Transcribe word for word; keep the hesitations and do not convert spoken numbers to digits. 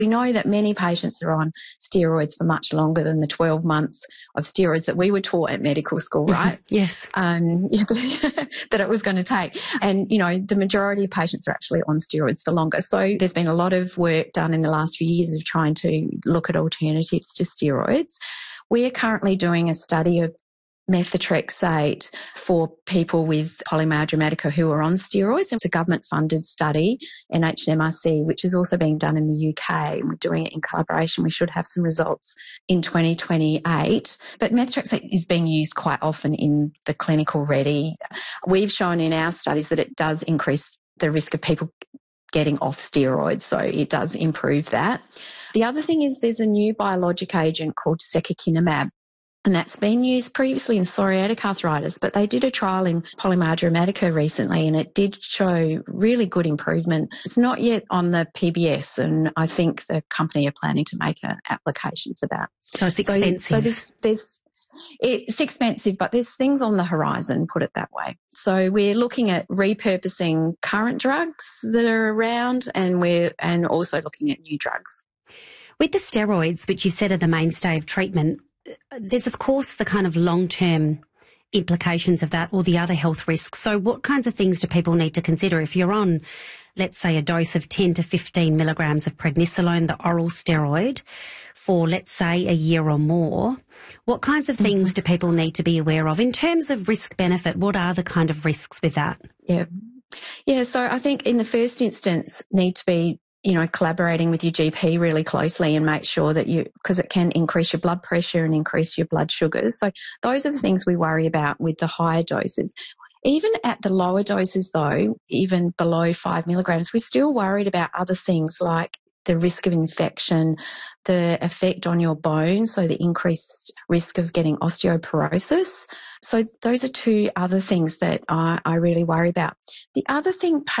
We know that many patients are on steroids for much longer than the twelve months of steroids that we were taught at medical school, right? Yes. Um, that it was going to take. And, you know, the majority of patients are actually on steroids for longer. So there's been a lot of work done in the last few years of trying to look at alternatives to steroids. We are currently doing a study of methotrexate for people with polymyalgia rheumatica who are on steroids. It's a government-funded study, N H M R C, which is also being done in the U K. We're doing it in collaboration. We should have some results in twenty twenty-eight. But methotrexate is being used quite often in the clinical ready. We've shown in our studies that it does increase the risk of people getting off steroids, so it does improve that. The other thing is there's a new biologic agent called secukinumab, and that's been used previously in psoriatic arthritis, but they did a trial in polymyalgia rheumatica recently and it did show really good improvement. It's not yet on the P B S, and I think the company are planning to make an application for that. So it's expensive. So, so there's, there's, it's expensive, but there's things on the horizon, put it that way. So we're looking at repurposing current drugs that are around, and we're and also looking at new drugs. With the steroids, which you said are the mainstay of treatment, there's, of course, the kind of long-term implications of that or the other health risks. So what kinds of things do people need to consider? If you're on, let's say, a dose of ten to fifteen milligrams of prednisolone, the oral steroid, for, let's say, a year or more, what kinds of things mm-hmm. do people need to be aware of? In terms of risk-benefit, what are the kind of risks with that? Yeah. Yeah, so I think in the first instance need to be you know, collaborating with your G P really closely and make sure that you, because it can increase your blood pressure and increase your blood sugars. So those are the things we worry about with the higher doses. Even at the lower doses though, even below five milligrams, we're still worried about other things like the risk of infection, the effect on your bones, so the increased risk of getting osteoporosis. So those are two other things that I, I really worry about. The other thing